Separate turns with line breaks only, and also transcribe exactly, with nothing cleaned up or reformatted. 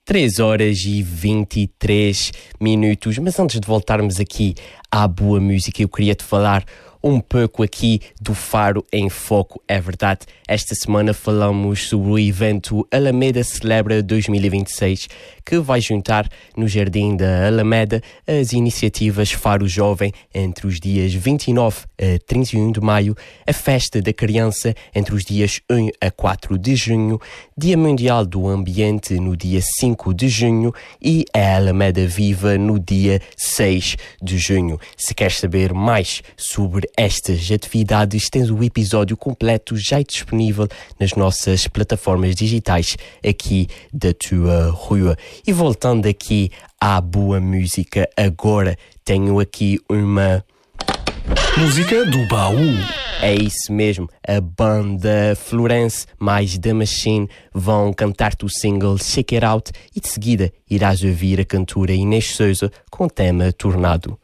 três horas e vinte e três minutos. Mas antes de voltarmos aqui à boa música, eu queria te falar um pouco aqui do Faro em Foco. É verdade, esta semana falamos sobre o evento Alameda Celebra dois mil e vinte e seis, que vai juntar no Jardim da Alameda as iniciativas Faro Jovem entre os dias vinte e nove a trinta e um de maio, a Festa da Criança entre os dias um a quatro de junho, Dia Mundial do Ambiente no dia cinco de junho e a Alameda Viva no dia seis de junho. Se queres saber mais sobre estas atividades, tens o episódio completo já disponível nas nossas plataformas digitais aqui da tua rua. E voltando aqui à boa música, agora tenho aqui uma...
Música do baú.
É isso mesmo, a banda Florence mais The Machine vão cantar-te o single Shake It Out e de seguida irás ouvir a cantora Inês Souza com o tema Tornado.